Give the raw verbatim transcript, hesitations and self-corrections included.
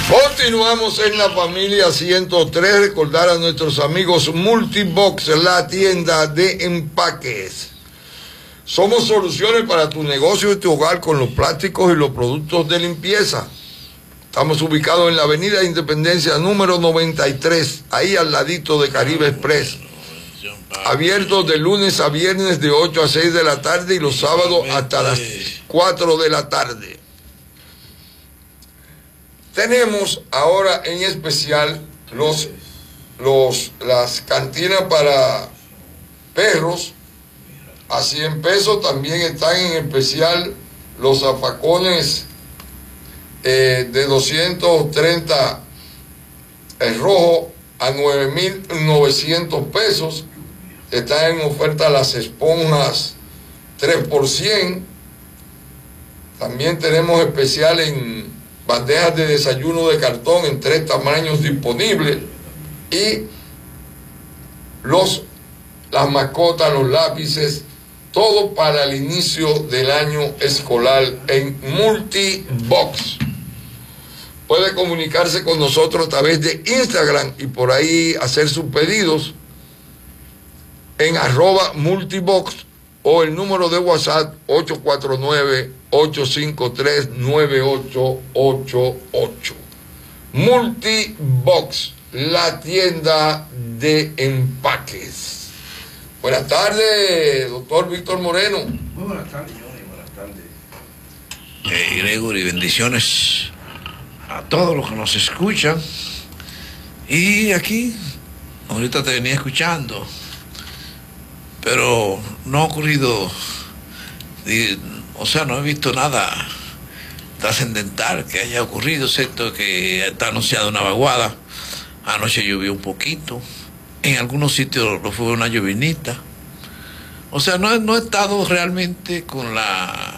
Continuamos en la familia ciento tres. Recordar a nuestros amigos Multibox, la tienda de empaques. Somos soluciones para tu negocio y tu hogar con los plásticos y los productos de limpieza. Estamos ubicados en la avenida Independencia número noventa y tres, ahí al ladito de Caribe Express. Abiertos de lunes a viernes de ocho a seis de la tarde y los sábados hasta las cuatro de la tarde. Tenemos ahora en especial los, los, las cantinas para perros a cien pesos. También están en especial los zafacones eh, de doscientos treinta, el rojo, a nueve mil novecientos pesos. Están en oferta las esponjas tres por cien. También tenemos especial en bandejas de desayuno de cartón en tres tamaños disponibles. Y los, las mascotas, los lápices, todo para el inicio del año escolar en Multibox. Puede comunicarse con nosotros a través de Instagram y por ahí hacer sus pedidos en arroba Multibox o el número de WhatsApp ocho cuatro nueve, ocho cinco tres, nueve ocho ocho ocho. Multibox, la tienda de empaques. Buenas tardes, doctor Víctor Moreno. Muy buenas tardes, Johnny, buenas tardes. Eh, Gregory, bendiciones a todos los que nos escuchan. Y aquí, ahorita te venía escuchando, pero no ha ocurrido, o sea, no he visto nada trascendental que haya ocurrido, excepto que está anunciada una vaguada. Anoche llovió un poquito, en algunos sitios lo fue una llovinita. O sea, no, no he estado realmente con la